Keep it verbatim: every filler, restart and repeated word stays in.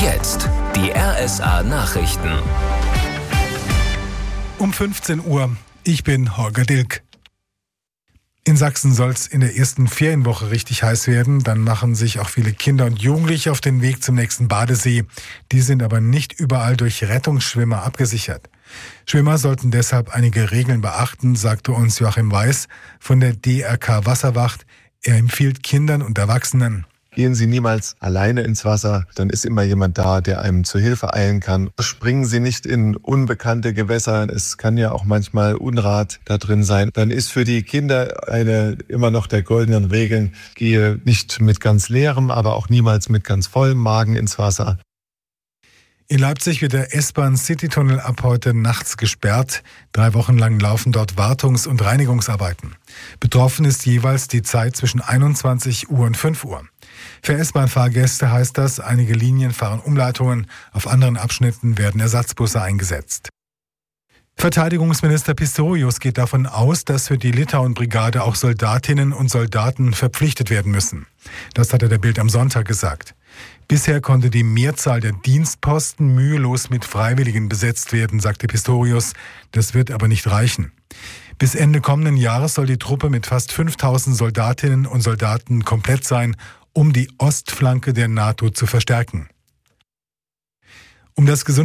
Jetzt die R S A-Nachrichten. Um fünfzehn Uhr. Ich bin Holger Dilk. In Sachsen soll es in der ersten Ferienwoche richtig heiß werden. Dann machen sich auch viele Kinder und Jugendliche auf den Weg zum nächsten Badesee. Die sind aber nicht überall durch Rettungsschwimmer abgesichert. Schwimmer sollten deshalb einige Regeln beachten, sagte uns Joachim Weiß von der D R K Wasserwacht. Er empfiehlt Kindern und Erwachsenen: Gehen Sie niemals alleine ins Wasser, dann ist immer jemand da, der einem zur Hilfe eilen kann. Springen Sie nicht in unbekannte Gewässer, es kann ja auch manchmal Unrat da drin sein. Dann ist für die Kinder eine immer noch der goldenen Regeln: Gehe nicht mit ganz leerem, aber auch niemals mit ganz vollem Magen ins Wasser. In Leipzig wird der S-Bahn Citytunnel ab heute nachts gesperrt. Drei Wochen lang laufen dort Wartungs- und Reinigungsarbeiten. Betroffen ist jeweils die Zeit zwischen einundzwanzig Uhr und fünf Uhr. Für S-Bahn-Fahrgäste heißt das, einige Linien fahren Umleitungen, auf anderen Abschnitten werden Ersatzbusse eingesetzt. Verteidigungsminister Pistorius geht davon aus, dass für die Litauen-Brigade auch Soldatinnen und Soldaten verpflichtet werden müssen. Das hat er der Bild am Sonntag gesagt. Bisher konnte die Mehrzahl der Dienstposten mühelos mit Freiwilligen besetzt werden, sagte Pistorius. Das wird aber nicht reichen. Bis Ende kommenden Jahres soll die Truppe mit fast fünftausend Soldatinnen und Soldaten komplett sein, um die Ostflanke der NATO zu verstärken. Um das